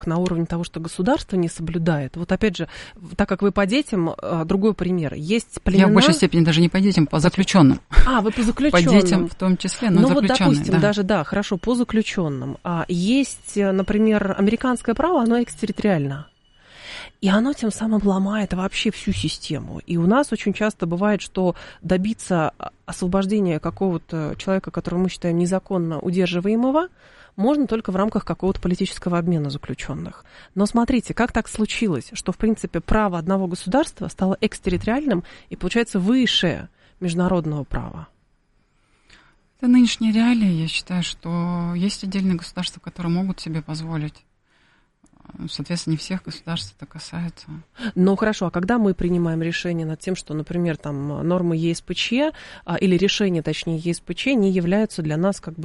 на уровне того, что государство не соблюдает. Вот опять же, так как вы по детям, другой пример. Есть племена... Я в большей степени даже не по детям, по заключенным. Вы по заключенным. По детям в том числе, но заключенные. Вот, допустим, даже, хорошо, по заключенным. Есть, например, американское право, оно экстерриториально. И оно тем самым ломает вообще всю систему. И у нас очень часто бывает, что добиться освобождения какого-то человека, которого мы считаем незаконно удерживаемого, можно только в рамках какого-то политического обмена заключенных. Но смотрите, как так случилось, что, в принципе, право одного государства стало экстерриториальным и, получается, выше международного права? Это нынешние реалии. Я считаю, что есть отдельные государства, которые могут себе позволить. Соответственно, не всех государств это касается. Ну, хорошо, а когда мы принимаем решение над тем, что, например, там нормы ЕСПЧ, или решения, точнее, ЕСПЧ не являются для нас как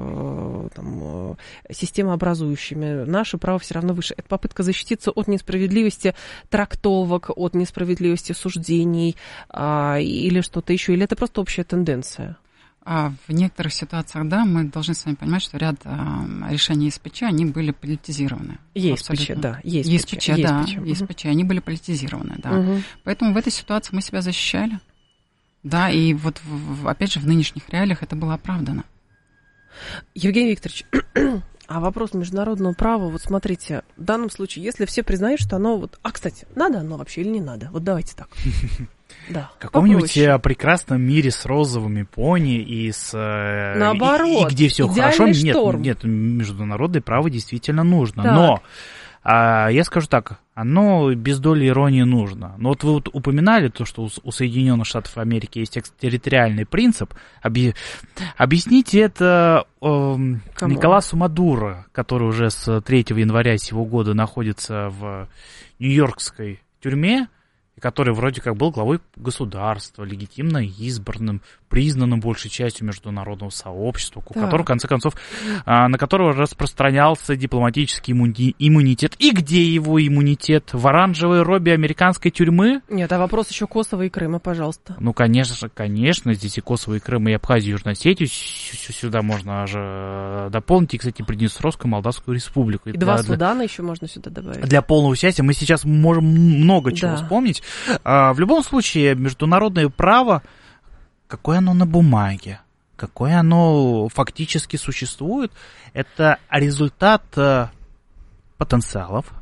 бы там, системообразующими, наше право все равно выше. Это попытка защититься от несправедливости трактовок, от несправедливости суждений или что-то еще, или это просто общая тенденция? В некоторых ситуациях, да, мы должны с вами понимать, что ряд решений ЕСПЧ, они были политизированы. ЕСПЧ, да. ЕСПЧ, они были политизированы, да. Угу. Поэтому в этой ситуации мы себя защищали. Да, и вот, опять же, в нынешних реалиях это было оправдано. Евгений Викторович, а вопрос международного права, вот смотрите, в данном случае, если все признают, что оно вот... кстати, надо оно вообще или не надо? Вот давайте так. Да, в каком-нибудь прекрасном мире с розовыми пони и с... Наоборот, и где все хорошо. Нет, международное право действительно нужно. Так. Но я скажу так, оно без доли иронии нужно. Но вот вы вот упоминали то, что у Соединенных Штатов Америки есть экстерриториальный принцип. Объясните это Николасу Мадуро, который уже с 3 января сего года находится в нью-йоркской тюрьме, который вроде как был главой государства, легитимно избранным, признанным большей частью международного сообщества, у которого, в конце концов, на которого распространялся дипломатический иммунитет. И где его иммунитет? В оранжевой робе американской тюрьмы? Нет, а вопрос еще Косово и Крыма, пожалуйста. Ну, конечно, здесь и Косово, и Крым, и Абхазию, и Южную Осетию сюда можно же дополнить, и, кстати, Приднестровскую, Молдавскую республику. И два Судана еще можно сюда добавить. Для полного счастья мы сейчас можем много чего вспомнить. В любом случае, международное право, какое оно на бумаге, какое оно фактически существует, это результат потенциалов,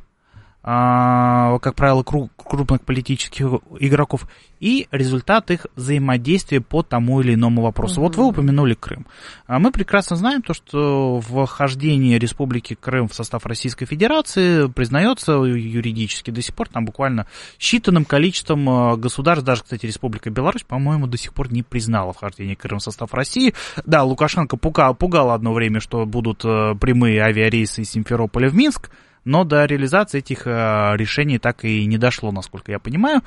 как правило, крупных политических игроков, и результат их взаимодействия по тому или иному вопросу. Вот вы упомянули Крым. Мы прекрасно знаем то, что вхождение Республики Крым в состав Российской Федерации признается юридически до сих пор, там буквально считанным количеством государств, даже, кстати, Республика Беларусь, по-моему, до сих пор не признала вхождение Крыма в состав России. Да, Лукашенко пугал одно время, что будут прямые авиарейсы из Симферополя в Минск, но до реализации этих решений так и не дошло, насколько я понимаю,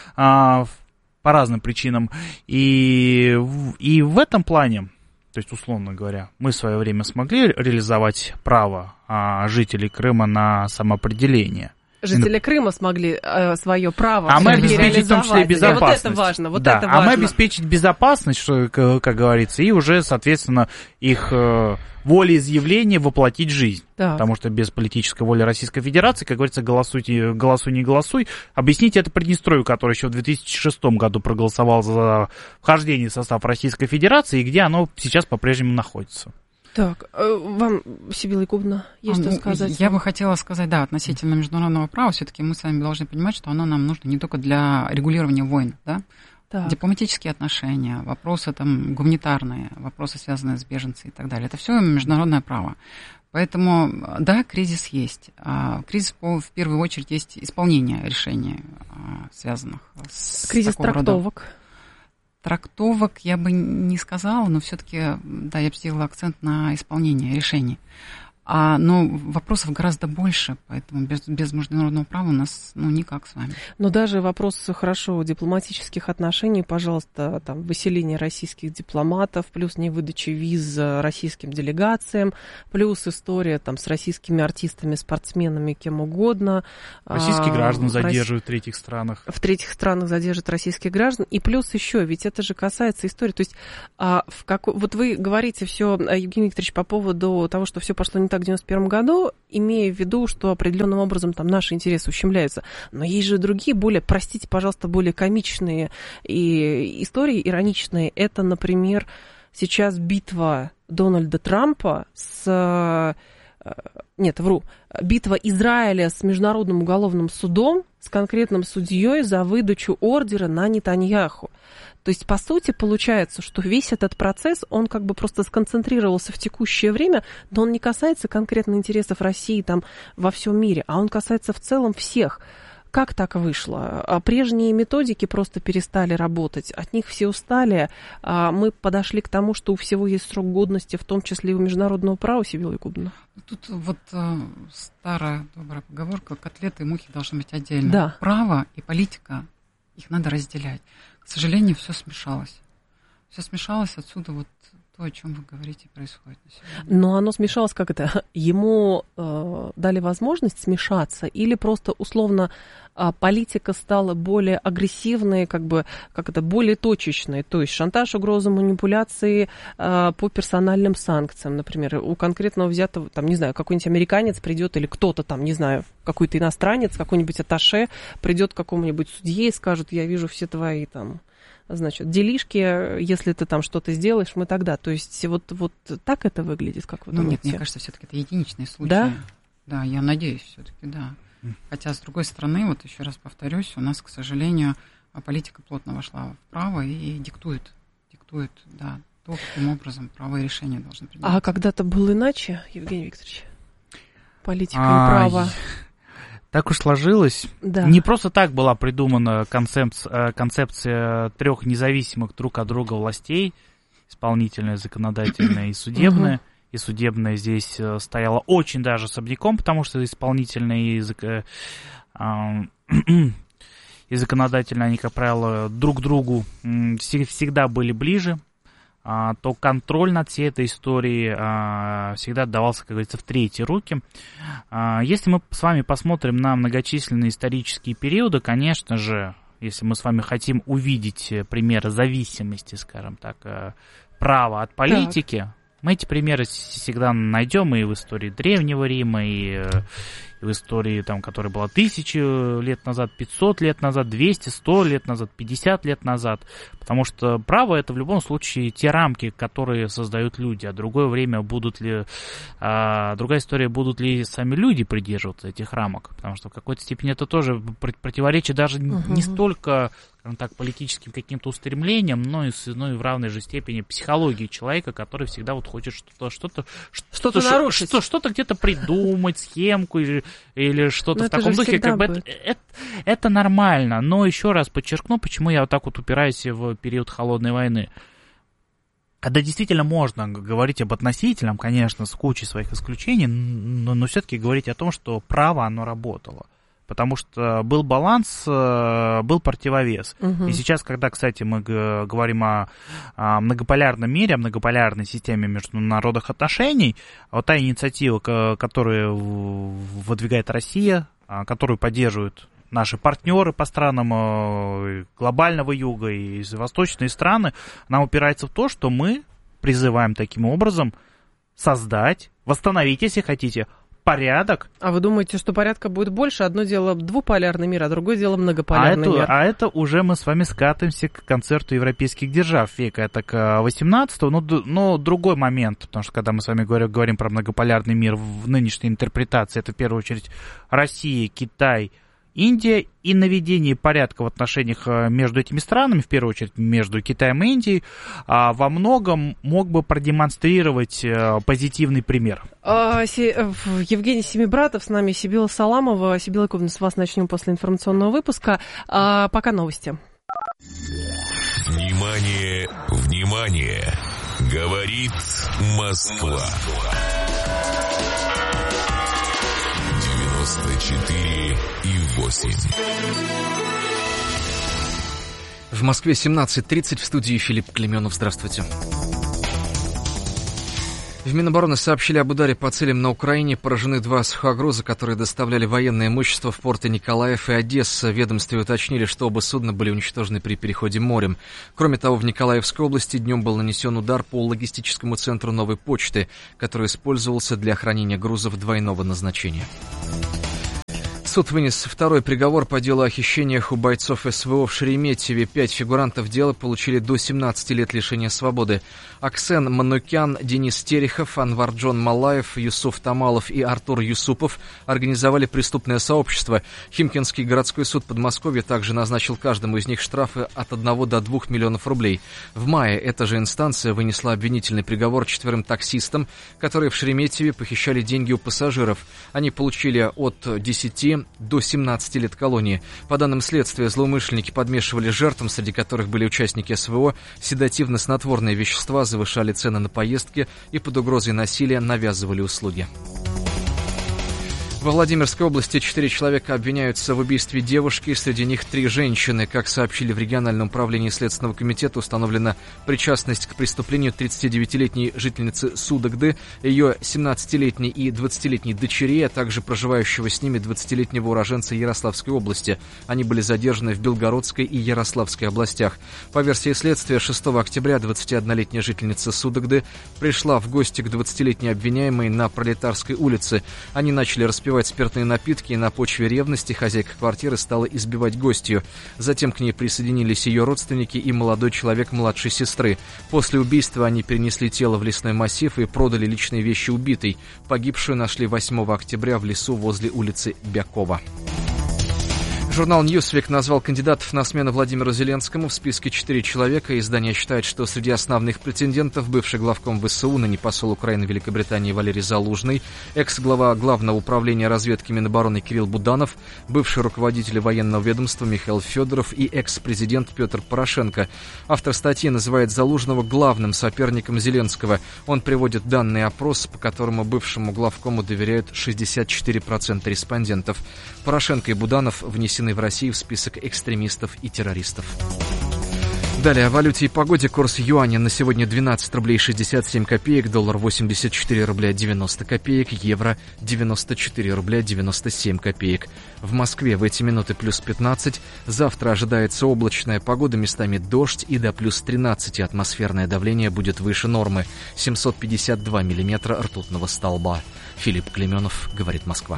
по разным причинам. И в этом плане, то есть, условно говоря, мы в свое время смогли реализовать право жителей Крыма на самоопределение. Жители Крыма смогли свое право мы обеспечить в том числе безопасность. Вот это важно, это важно. Мы обеспечить безопасность, что, как говорится, и уже, соответственно, их волеизъявление воплотить в жизнь. Так. Потому что без политической воли Российской Федерации, как говорится, голосуй, не голосуй. Объясните это Приднестровью, который еще в 2006 году проголосовал за вхождение в состав Российской Федерации, и где оно сейчас по-прежнему находится. Так, вам, Сибила Якубовна, есть что сказать? Я бы хотела сказать, да, относительно международного права, все-таки мы с вами должны понимать, что оно нам нужно не только для регулирования войн, да? Так. Дипломатические отношения, вопросы там гуманитарные, вопросы, связанные с беженцами и так далее. Это все международное право. Поэтому, да, кризис есть. Кризис, в первую очередь, есть исполнение решений, связанных с кризис трактовок. Трактовок я бы не сказала, но все-таки, да, я бы сделала акцент на исполнение решений. Но вопросов гораздо больше, поэтому без международного права у нас никак с вами. Но даже вопрос, хорошо, дипломатических отношений, пожалуйста, там, выселение российских дипломатов, плюс невыдача виз российским делегациям, плюс история там, с российскими артистами, спортсменами, кем угодно. Российских граждан задерживают в третьих странах. В третьих странах задержат российских граждан. И плюс еще, ведь это же касается истории. То есть, вот вы говорите все, Евгений Викторович, по поводу того, что все пошло не так, так в 91 году, имея в виду, что определенным образом там наши интересы ущемляются. Но есть же другие, более, простите, пожалуйста, более комичные и истории, ироничные. Это, например, сейчас битва Дональда Трампа битва Израиля с Международным уголовным судом, с конкретным судьей за выдачу ордера на Нетаньяху. То есть, по сути, получается, что весь этот процесс, он как бы просто сконцентрировался в текущее время, но он не касается конкретно интересов России там во всем мире, а он касается в целом всех. Как так вышло? Прежние методики просто перестали работать, от них все устали, а мы подошли к тому, что у всего есть срок годности, в том числе и у международного права, Сибилла Якубовна. Тут вот старая добрая поговорка: котлеты и мухи должны быть отдельно. Да. Право и политика, их надо разделять. К сожалению, все смешалось. Все смешалось, отсюда вот то, о чем вы говорите, происходит на сегодня. Но оно смешалось как это? Ему дали возможность смешаться или просто условно политика стала более агрессивной, более точечной, то есть шантаж, угроза, манипуляции по персональным санкциям, например, у конкретного взятого, там, не знаю, какой-нибудь американец придет или кто-то там, не знаю, какой-то иностранец, какой-нибудь атташе придет к какому-нибудь судье и скажет: я вижу все твои там, значит, делишки, если ты там что-то сделаешь, мы тогда. То есть вот так это выглядит, как вы думаете? Нет, мне кажется, все-таки это единичные случаи. Да? Да, я надеюсь, все-таки, да. Хотя, с другой стороны, вот еще раз повторюсь, у нас, к сожалению, политика плотно вошла в право и диктует, да, то, каким образом правовые решения должны приниматься. А когда-то было иначе, Евгений Викторович? Политика и право. Так уж сложилось. Да. Не просто так была придумана концепция трех независимых друг от друга властей: исполнительная, законодательная и судебная. И судебная здесь стояла очень даже особняком, потому что исполнительная и законодательная, они, как правило, друг к другу всегда были ближе. То контроль над всей этой историей всегда отдавался, как говорится, в третьи руки. Если мы с вами посмотрим на многочисленные исторические периоды, конечно же, если мы с вами хотим увидеть примеры зависимости, скажем так, права от политики, мы эти примеры всегда найдем и в истории Древнего Рима, и в истории, там, которая была 1000 лет назад, 500 лет назад, 200, 100 лет назад, 50 лет назад. Потому что право — это в любом случае те рамки, которые создают люди. А другое время другая история, будут ли сами люди придерживаться этих рамок. Потому что в какой-то степени это тоже противоречит даже не столько, скажем так, политическим каким-то устремлениям, но и в равной же степени психологии человека, который всегда вот хочет что-то нарушить, что-то где-то придумать, схемку или что-то в таком духе. Как бы это нормально. Но еще раз подчеркну, почему я вот так вот упираюсь в период холодной войны. Да, действительно можно говорить об относительном, конечно, с кучей своих исключений, но все-таки говорить о том, что право, оно работало. Потому что был баланс, был противовес. И сейчас, когда, кстати, мы говорим о многополярном мире, о многополярной системе международных отношений, вот та инициатива, которую выдвигает Россия, которую поддерживают наши партнеры по странам глобального юга и восточные страны, она упирается в то, что мы призываем таким образом создать, восстановить, если хотите, порядок. А вы думаете, что порядка будет больше? Одно дело двуполярный мир, а другое дело многополярный мир. А это уже мы с вами скатываемся к концерту европейских держав века, это к 18-го, но другой момент, потому что когда мы с вами говорим про многополярный мир в нынешней интерпретации, это в первую очередь Россия, Китай, Индия, и наведение порядка в отношениях между этими странами, в первую очередь между Китаем и Индией, во многом мог бы продемонстрировать позитивный пример. Евгений Семибратов, с нами Сибилла Саламова. Сибилла Якубовна, с вас начнем после информационного выпуска. Пока новости. Внимание, внимание! Говорит Москва. 94,8. В Москве 17:30, в студии Филипп Клеменов. Здравствуйте. В Минобороны сообщили об ударе по целям на Украине. Поражены 2 сухогруза, которые доставляли военное имущество в порты Николаев и Одесса. В ведомстве уточнили, что оба судна были уничтожены при переходе морем. Кроме того, в Николаевской области днем был нанесен удар по логистическому центру Новой почты, который использовался для хранения грузов двойного назначения. Суд вынес второй приговор по делу о хищениях у бойцов СВО в Шереметьеве. 5 фигурантов дела получили до 17 лет лишения свободы. Аксен Манукян, Денис Терехов, Анварджон Малаев, Юсуф Тамалов и Артур Юсупов организовали преступное сообщество. Химкинский городской суд Подмосковья также назначил каждому из них штрафы от 1 до 2 миллионов рублей. В мае эта же инстанция вынесла обвинительный приговор 4 таксистам, которые в Шереметьеве похищали деньги у пассажиров. Они получили от 10 до 17 лет колонии. По данным следствия, злоумышленники подмешивали жертвам, среди которых были участники СВО, седативно-снотворные вещества, завышали цены на поездки и под угрозой насилия навязывали услуги. Во Владимирской области 4 человека обвиняются в убийстве девушки, среди них 3 женщины. Как сообщили в региональном управлении Следственного комитета, установлена причастность к преступлению 39-летней жительницы Судогды, ее 17-летней и 20-летней дочерей, а также проживающего с ними 20-летнего уроженца Ярославской области. Они были задержаны в Белгородской и Ярославской областях. По версии следствия, 6 октября 21-летняя жительница Судогды пришла в гости к 20-летней обвиняемой на Пролетарской улице. Они начали распивать спиртные напитки, и на почве ревности хозяйка квартиры стала избивать гостью. Затем к ней присоединились ее родственники и молодой человек младшей сестры. После убийства они перенесли тело в лесной массив и продали личные вещи убитой. Погибшую нашли 8 октября в лесу возле улицы Бякова. Журнал «Ньюсвик» назвал кандидатов на смену Владимиру Зеленскому в списке 4 человека. Издание считает, что среди основных претендентов бывший главком ВСУ, ныне посол Украины в Великобритании Валерий Залужный, экс-глава Главного управления разведки Минобороны Кирилл Буданов, бывший руководитель военного ведомства Михаил Федоров и экс-президент Петр Порошенко. Автор статьи называет Залужного главным соперником Зеленского. Он приводит данные опроса, по которому бывшему главкому доверяют 64% респондентов. Порошенко и Буданов внесены в Россию в список экстремистов и террористов. Далее о валюте и погоде. Курс юаня на сегодня 12 рублей 67 копеек, доллар 84 рубля 90 копеек, евро 94 рубля 97 копеек. В Москве в эти минуты плюс 15. Завтра ожидается облачная погода, местами дождь и до плюс 13. Атмосферное давление будет выше нормы. 752 миллиметра ртутного столба. Филипп Клеменов, говорит Москва.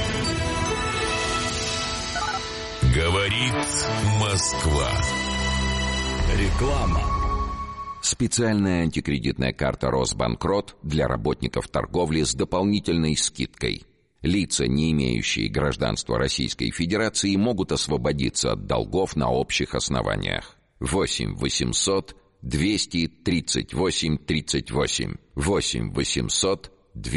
Говорит Москва. Реклама. Специальная антикредитная карта «Росбанкрот» для работников торговли с дополнительной скидкой. Лица, не имеющие гражданства Российской Федерации, могут освободиться от долгов на общих основаниях. 8 800 238 38. 8 800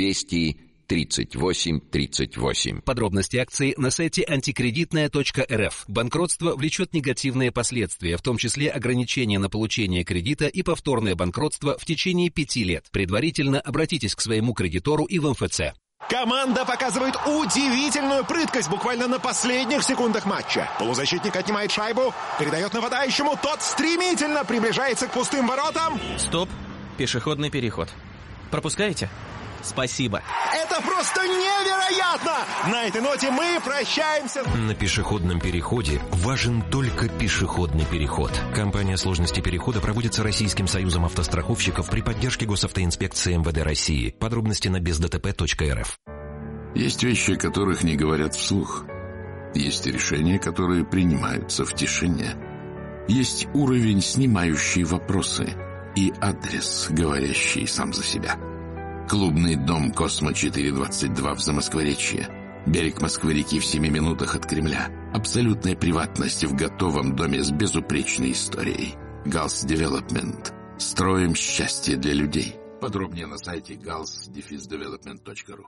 238 38. Подробности акции на сайте антикредитная.рф. Банкротство влечет негативные последствия, в том числе ограничение на получение кредита и повторное банкротство в течение 5 лет. Предварительно обратитесь к своему кредитору и в МФЦ. Команда показывает удивительную прыткость буквально на последних секундах матча. Полузащитник отнимает шайбу, передает нападающему, тот стремительно приближается к пустым воротам. Стоп, пешеходный переход. Пропускаете? Спасибо. Это просто невероятно! На этой ноте мы прощаемся. На пешеходном переходе важен только пешеходный переход. Кампания сложности перехода проводится Российским союзом автостраховщиков при поддержке Госавтоинспекции МВД России. Подробности на бездтп.рф. Есть вещи, о которых не говорят вслух. Есть решения, которые принимаются в тишине. Есть уровень, снимающий вопросы, и адрес, говорящий сам за себя. Клубный дом «Космо-422» в Замоскворечье. Берег Москвы-реки в 7 минутах от Кремля. Абсолютная приватность в готовом доме с безупречной историей. Галс Девелопмент. Строим счастье для людей. Подробнее на сайте gals-development.ru.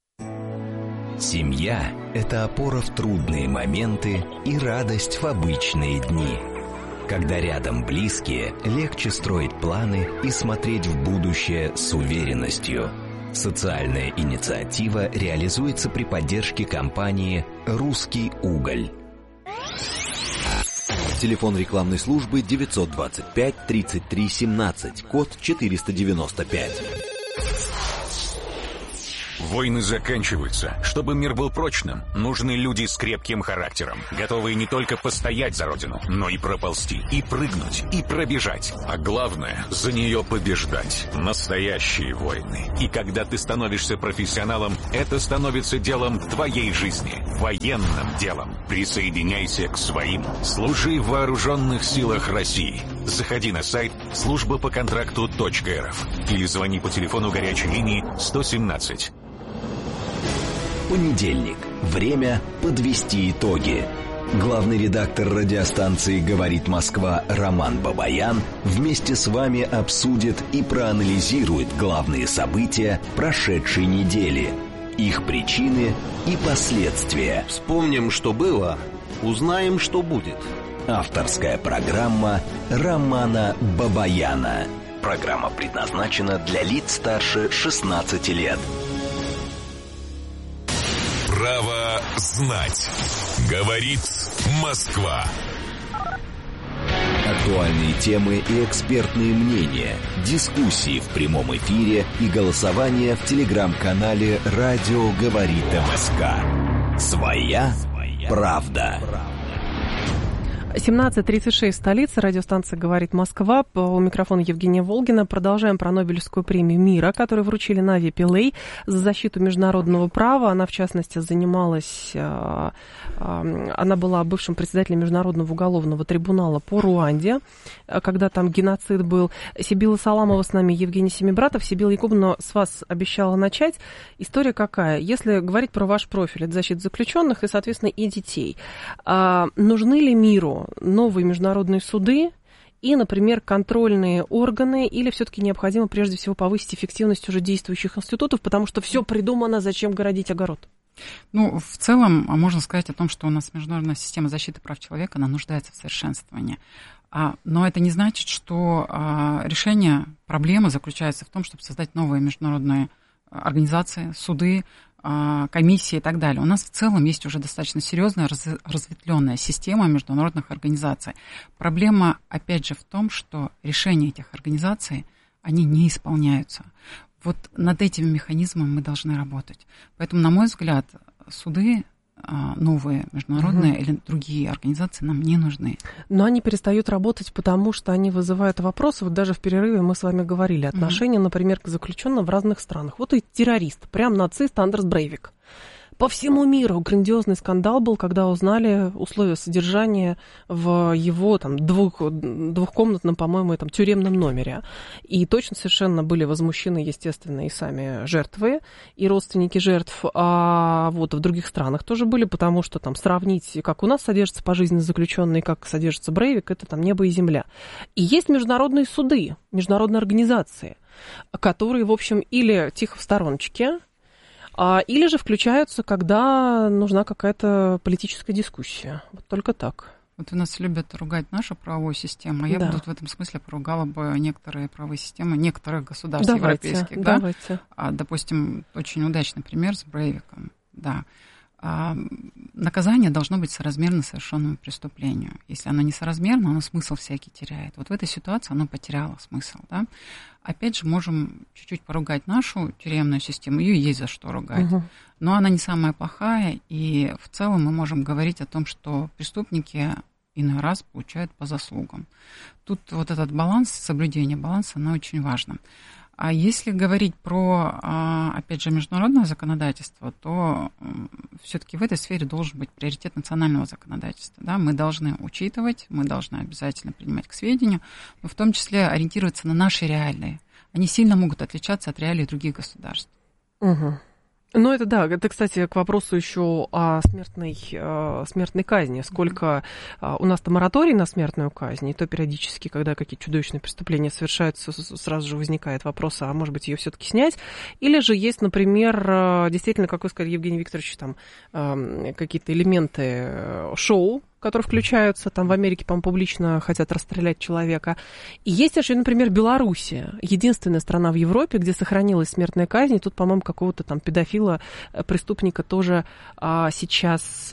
Семья – это опора в трудные моменты и радость в обычные дни. Когда рядом близкие, легче строить планы и смотреть в будущее с уверенностью. Социальная инициатива реализуется при поддержке компании «Русский уголь». Телефон рекламной службы 925 33 17, код 495. Войны заканчиваются. Чтобы мир был прочным, нужны люди с крепким характером, готовые не только постоять за родину, но и проползти, и прыгнуть, и пробежать. А главное, за нее побеждать. Настоящие войны. И когда ты становишься профессионалом, это становится делом твоей жизни. Военным делом. Присоединяйся к своим. Служи в вооруженных силах России. Заходи на сайт службапоконтракту.рф или звони по телефону горячей линии 117. Понедельник. Время подвести итоги. Главный редактор радиостанции «Говорит Москва» Роман Бабаян вместе с вами обсудит и проанализирует главные события прошедшей недели, их причины и последствия. Вспомним, что было, узнаем, что будет. Авторская программа Романа Бабаяна. Программа предназначена для лиц старше 16 лет. Право знать. Говорит Москва. Актуальные темы и экспертные мнения, дискуссии в прямом эфире и голосование в телеграм-канале «Радио говорит МСК». Своя правда. 17:36, столица, радиостанция «Говорит Москва». У микрофона Евгения Волгина. Продолжаем про Нобелевскую премию мира, которую вручили Нави Пиллей за защиту международного права. Она, в частности, занималась... Она была бывшим председателем Международного уголовного трибунала по Руанде, когда там геноцид был. Сибила Саламова с нами, Евгений Семибратов. Сибила Якубовна, с вас обещала начать. История какая? Если говорить про ваш профиль, это защита заключенных и, соответственно, и детей. Нужны ли миру новые международные суды и, например, контрольные органы, или все-таки необходимо прежде всего повысить эффективность уже действующих институтов, потому что все придумано, зачем городить огород? Ну, в целом, можно сказать о том, что у нас международная система защиты прав человека, она нуждается в совершенствовании. Но это не значит, что решение проблемы заключается в том, чтобы создать новые международные организации, суды, комиссии и так далее. У нас в целом есть уже достаточно серьезная разветвленная система международных организаций. Проблема, опять же, в том, что решения этих организаций, они не исполняются. Вот над этими механизмами мы должны работать. Поэтому, на мой взгляд, суды новые международные или другие организации нам не нужны. Но они перестают работать, потому что они вызывают вопросы. Вот даже в перерыве мы с вами говорили. Отношения, например, к заключенным в разных странах. Вот и террорист, прям нацист Андерс Брейвик. По всему миру грандиозный скандал был, когда узнали условия содержания в его там, двухкомнатном, по-моему, там, тюремном номере. И точно совершенно были возмущены, естественно, и сами жертвы, и родственники жертв. А вот в других странах тоже были, потому что там сравнить, как у нас содержатся пожизненно заключенные, как содержится Брейвик, это там небо и земля. И есть международные суды, международные организации, которые, в общем, или тихо в стороночке, или же включаются, когда нужна какая-то политическая дискуссия. Вот только так. Вот у нас любят ругать нашу правовую систему. Я бы тут в этом смысле поругала бы некоторые правовые системы некоторых государств европейских. Давайте. Допустим, очень удачный пример с Брейвиком. Да. Наказание должно быть соразмерно совершенному преступлению. Если оно несоразмерно, оно смысл всякий теряет. Вот в этой ситуации оно потеряло смысл. Да? Опять же, можем чуть-чуть поругать нашу тюремную систему. Ее есть за что ругать. Но она не самая плохая. И в целом мы можем говорить о том, что преступники иной раз получают по заслугам. Тут вот этот баланс, соблюдение баланса, оно очень важно. А если говорить про, опять же, международное законодательство, то все-таки в этой сфере должен быть приоритет национального законодательства. Да? Мы должны учитывать, мы должны обязательно принимать к сведению, но в том числе ориентироваться на наши реалии. Они сильно могут отличаться от реалий других государств. Ну, это да. Это, кстати, к вопросу еще о смертной казни. Сколько у нас-то мораторий на смертную казнь, и то периодически, когда какие-то чудовищные преступления совершаются, сразу же возникает вопрос, а может быть, ее все-таки снять? Или же есть, например, действительно, как вы сказали, Евгений Викторович, там какие-то элементы шоу, которые включаются, там в Америке, по-моему, публично хотят расстрелять человека. И есть еще, например, Белоруссия, единственная страна в Европе, где сохранилась смертная казнь, и тут, по-моему, какого-то там педофила, преступника тоже сейчас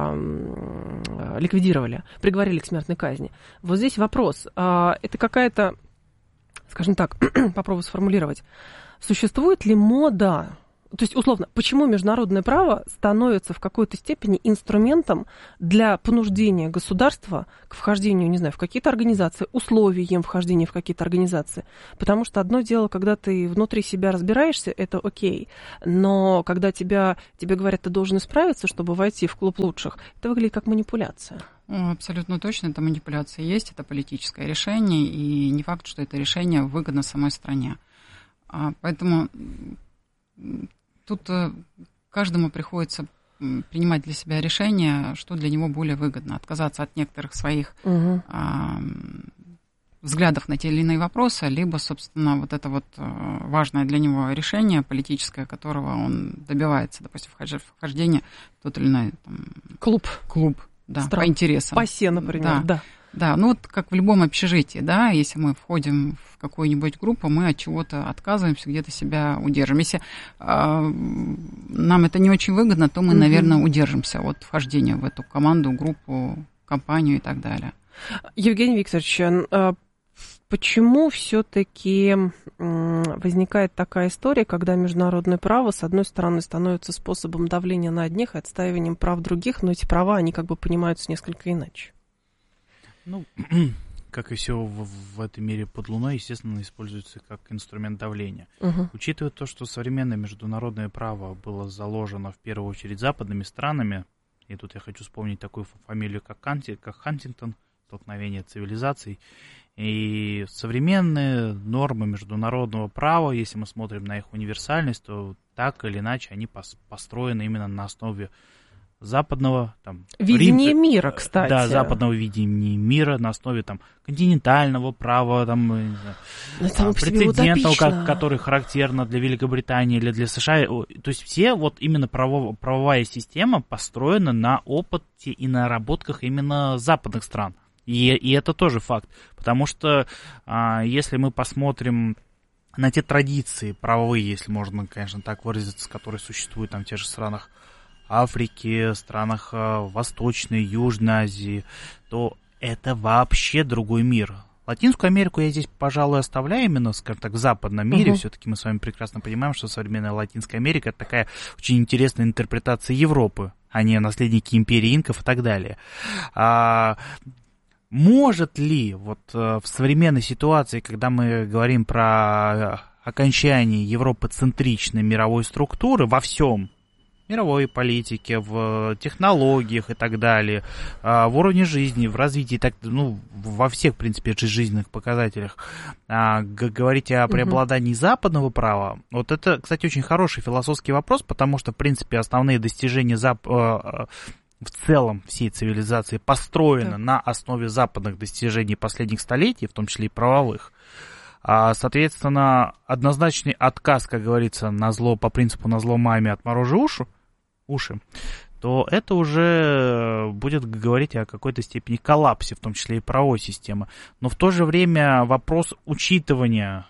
ликвидировали, приговорили к смертной казни. Вот здесь вопрос. Это какая-то, скажем так, попробую сформулировать, существует ли мода То есть, условно, почему международное право становится в какой-то степени инструментом для понуждения государства к вхождению, не знаю, в какие-то организации, условием вхождения в какие-то организации? Потому что одно дело, когда ты внутри себя разбираешься, это окей, но когда тебе говорят, ты должен исправиться, чтобы войти в клуб лучших, это выглядит как манипуляция. Абсолютно точно, это манипуляция есть, это политическое решение, и не факт, что это решение выгодно самой стране. Поэтому тут каждому приходится принимать для себя решение, что для него более выгодно. Отказаться от некоторых своих взглядов на те или иные вопросы, либо, собственно, вот это вот важное для него решение политическое, которого он добивается, допустим, вхождение в тот или иной клуб, да, по интересам. ПАСЕ, например, да. Да, ну вот как в любом общежитии, да, если мы входим в какую-нибудь группу, мы от чего-то отказываемся, где-то себя удержим. Если нам это не очень выгодно, то мы, наверное, удержимся от вхождения в эту команду, группу, компанию и так далее. Евгений Викторович, почему все-таки возникает такая история, когда международное право, с одной стороны, становится способом давления на одних и отстаиванием прав других, но эти права, они как бы понимаются несколько иначе? Ну, как и все в этом мире под луной, естественно, используется как инструмент давления. Учитывая то, что современное международное право было заложено в первую очередь западными странами, и тут я хочу вспомнить такую фамилию, как Хантингтон, столкновение цивилизаций, и современные нормы международного права, если мы смотрим на их универсальность, то так или иначе они построены именно на основе западного видения мира, кстати. Да, западного видения мира на основе континентального права, прецедентного, который характерно для Великобритании или для США. То есть все именно правовая система построена на опыте и наработках именно западных стран. И это тоже факт. Потому что если мы посмотрим на те традиции правовые, если можно, конечно, так выразиться, которые существуют в тех же странах Африки, странах Восточной, Южной Азии, то это вообще другой мир. Латинскую Америку я здесь, пожалуй, оставляю именно, скажем так, в западном мире. Все-таки мы с вами прекрасно понимаем, что современная Латинская Америка — это такая очень интересная интерпретация Европы, а не наследники империи инков и так далее. Может ли в современной ситуации, когда мы говорим про окончание европоцентричной мировой структуры во всем, мировой политике, в технологиях и так далее, в уровне жизни, в развитии, во всех, в принципе, жизненных показателях, говорить о преобладании западного права, вот это, кстати, очень хороший философский вопрос, потому что, в принципе, основные достижения в целом всей цивилизации построены на основе западных достижений последних столетий, в том числе и правовых. Соответственно, однозначный отказ, как говорится, по принципу «на зло маме отморожи уши», то это уже будет говорить о какой-то степени коллапсе, в том числе и правовой системы. Но в то же время вопрос учета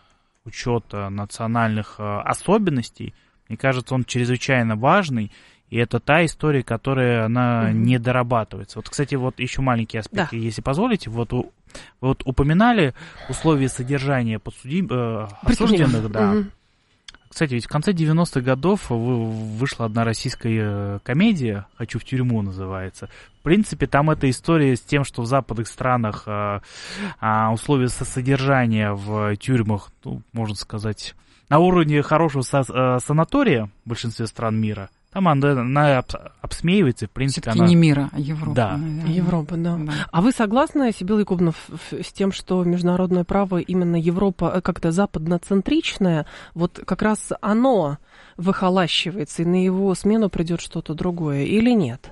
национальных особенностей, мне кажется, он чрезвычайно важный, и это та история, которая не дорабатывается. Кстати, еще маленький аспект, если позволите. Вы упоминали условия содержания осужденных, да. Кстати, ведь в конце 90-х годов вышла одна российская комедия «Хочу в тюрьму» называется. В принципе, там эта история с тем, что в западных странах условия содержания в тюрьмах, можно сказать, на уровне хорошего санатория в большинстве стран мира. Там она обсмеивается, в принципе, все-таки не мира, а Европа. Да. Наверное. Европа, да. А вы согласны, Сибил Якубовна, с тем, что международное право, именно Европа как-то западноцентричное, как раз оно выхолащивается, и на его смену придет что-то другое, или нет?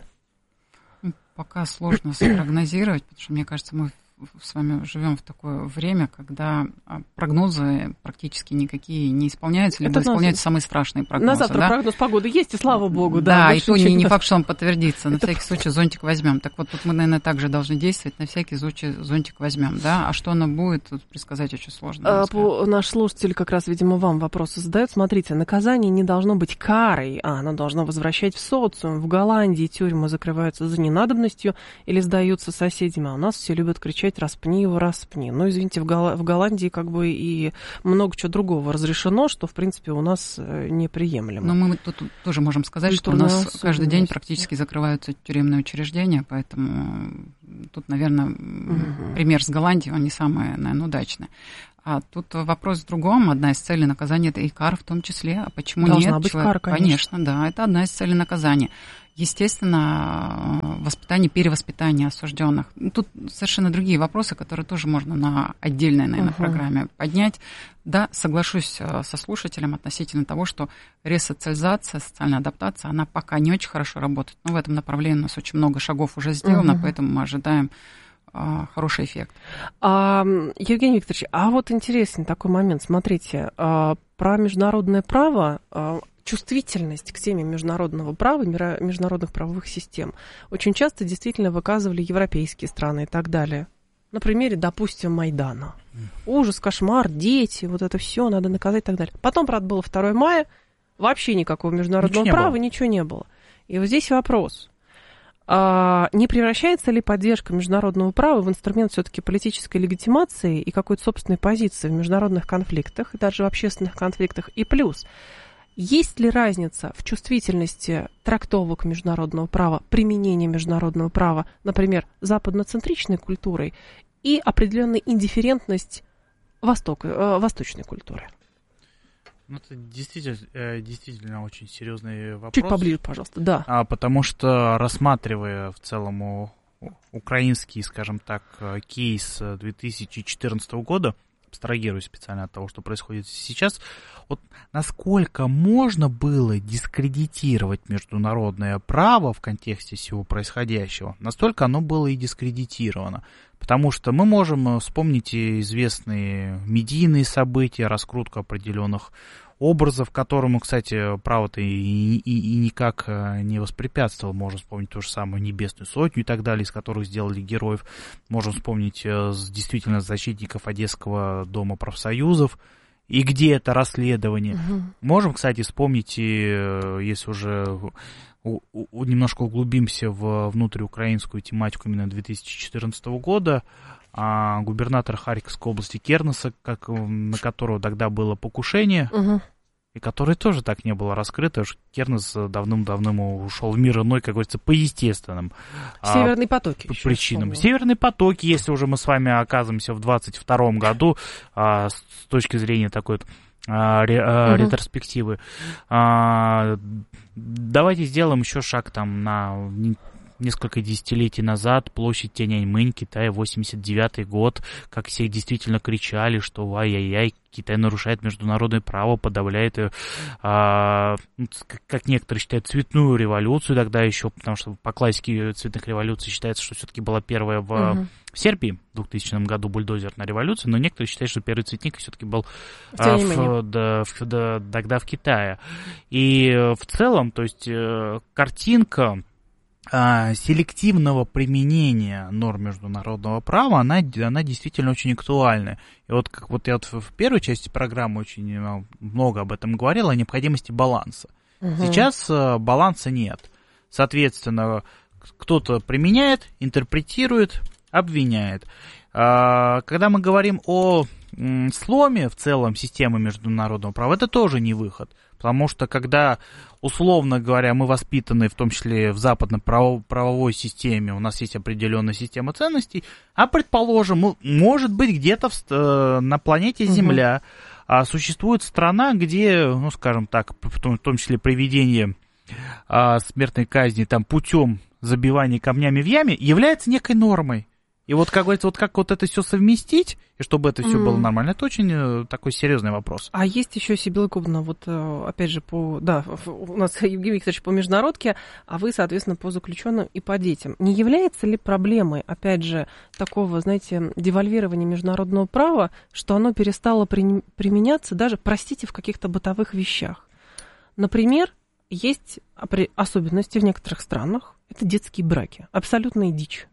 Пока сложно спрогнозировать, потому что, мне кажется, мы с вами живем в такое время, когда прогнозы практически никакие не исполняются, либо исполняются самые страшные прогнозы. На завтра прогноз погоды есть, и слава богу. Да, и то не факт, что он подтвердится. На всякий случай зонтик возьмем. Так вот, тут мы, наверное, также должны действовать. На всякий случай зонтик возьмем, да? А что оно будет, тут предсказать очень сложно. Наш слушатель как раз, видимо, вам вопросы задает. Смотрите, наказание не должно быть карой, а оно должно возвращать в социум. В Голландии тюрьмы закрываются за ненадобностью или сдаются соседям, а у нас все любят кричать запрещать распни его, распни. Но, извините, в Голландии как бы и много чего другого разрешено, что, в принципе, у нас неприемлемо. Но мы тут тоже можем сказать, что у нас каждый день практически закрываются тюремные учреждения, поэтому тут, наверное, пример с Голландией, он не самый, наверное, удачный. А тут вопрос в другом. Одна из целей наказания – это и кара в том числе. А почему должна нет? Быть кара, конечно, да, это одна из целей наказания. Естественно, воспитание, перевоспитание осужденных. Тут совершенно другие вопросы, которые тоже можно на отдельной, наверное, программе поднять. Да, соглашусь со слушателем относительно того, что ресоциализация, социальная адаптация, она пока не очень хорошо работает. Но в этом направлении у нас очень много шагов уже сделано, поэтому мы ожидаем хороший эффект. Евгений Викторович, а вот интересный такой момент. Смотрите, про международное право, чувствительность к теме международного права, международных правовых систем очень часто действительно выказывали европейские страны и так далее. На примере, допустим, Майдана. Ужас, кошмар, дети, вот это все надо наказать и так далее. Потом, правда, было 2 мая, вообще никакого международного права, ничего не было. И вот здесь вопрос. Не превращается ли поддержка международного права в инструмент все-таки политической легитимации и какой-то собственной позиции в международных конфликтах, и даже в общественных конфликтах? И плюс, есть ли разница в чувствительности трактовок международного права, применения международного права, например, западноцентричной культурой и определенная индифферентность восточной культуры? Это действительно очень серьезный вопрос. Чуть поближе, пожалуйста, да. Потому что, рассматривая в целом украинский, скажем так, кейс 2014 года, абстрагируясь специально от того, что происходит сейчас, вот насколько можно было дискредитировать международное право в контексте всего происходящего, настолько оно было и дискредитировано. Потому что мы можем вспомнить известные медийные события, раскрутку определенных образов, которому, кстати, право-то и никак не воспрепятствовало. Можем вспомнить ту же самую «Небесную сотню» и так далее, из которых сделали героев. Можем вспомнить действительно защитников Одесского дома профсоюзов. И где это расследование? Можем, кстати, вспомнить, если уже немножко углубимся в внутриукраинскую тематику именно 2014 года, губернатора Харьковской области Кернеса, на которого тогда было покушение, и которое тоже так не было раскрыто, что Кернес давным-давным ушел в мир иной, как говорится, по естественным Северные потоки причинам. Северные потоки, если уже мы с вами оказываемся в 2022 году, с точки зрения такой ретроспективы, давайте сделаем еще шаг там на несколько десятилетий назад, площадь Тяньаньмэнь, Китай, 89-й год, как все действительно кричали, что ай-яй-яй, Китай нарушает международное право, подавляет, как некоторые считают, цветную революцию тогда еще, потому что по классике цветных революций считается, что все-таки была первая в Сербии в 2000 году бульдозерная революция, но некоторые считают, что первый цветник все-таки был тогда в Китае. И в целом, то есть картинка селективного применения норм международного права, она действительно очень актуальна. И вот как вот я в первой части программы очень много об этом говорил, о необходимости баланса. Сейчас баланса нет. Соответственно, кто-то применяет, интерпретирует, обвиняет. Когда мы говорим о сломе в целом системы международного права, это тоже не выход. Потому что когда, условно говоря, мы воспитаны, в том числе в западно-правовой системе, у нас есть определенная система ценностей, а, предположим, может быть, где-то на планете Земля существует страна, где, ну, скажем так, в том числе приведение смертной казни там, путем забивания камнями в яме, является некой нормой. И вот, как говорится, вот как вот это все совместить, и чтобы это все было нормально, это очень такой серьезный вопрос. А есть еще, Сибилла Якубовна, вот опять же, у нас Евгений Викторович по международке, а вы, соответственно, по заключенным и по детям. Не является ли проблемой, опять же, такого, знаете, девальвирования международного права, что оно перестало применяться даже, простите, в каких-то бытовых вещах? Например, есть особенности в некоторых странах, это детские браки, абсолютная дичь.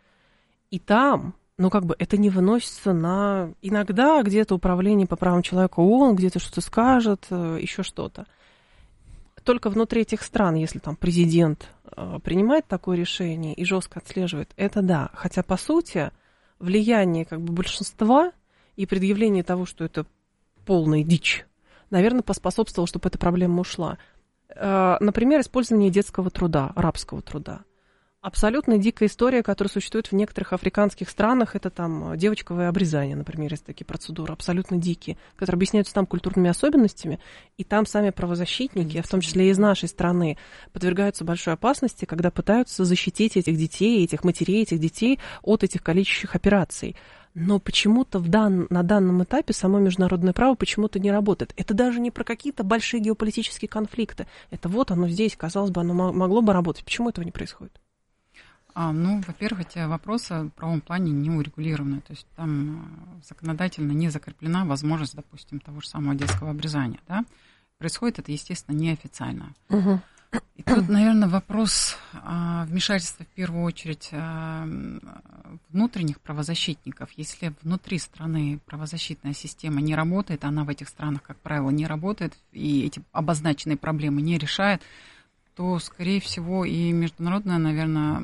И там, ну, как бы это не выносится на... Иногда где-то управление по правам человека ООН где-то что-то скажет, еще что-то. Только внутри этих стран, если там президент принимает такое решение и жестко отслеживает, это да. Хотя, по сути, влияние как бы большинства и предъявление того, что это полная дичь, наверное, поспособствовало, чтобы эта проблема ушла. Например, использование детского труда, рабского труда. Абсолютно дикая история, которая существует в некоторых африканских странах. Это там девочковое обрезание, например, есть такие процедуры, абсолютно дикие, которые объясняются там культурными особенностями. И там сами правозащитники, в том числе и из нашей страны, подвергаются большой опасности, когда пытаются защитить этих детей, этих матерей, этих детей от этих калечащих операций. Но почему-то на данном этапе само международное право почему-то не работает. Это даже не про какие-то большие геополитические конфликты. Это вот оно здесь, казалось бы, оно могло бы работать. Почему этого не происходит? Во-первых, эти вопросы в правовом плане не урегулированы. То есть там законодательно не закреплена возможность, допустим, того же самого детского обрезания. Да? Происходит это, естественно, неофициально. Угу. И тут, наверное, вопрос вмешательства в первую очередь внутренних правозащитников. Если внутри страны правозащитная система не работает, она в этих странах, как правило, не работает, и эти обозначенные проблемы не решает, то, скорее всего, и международное, наверное,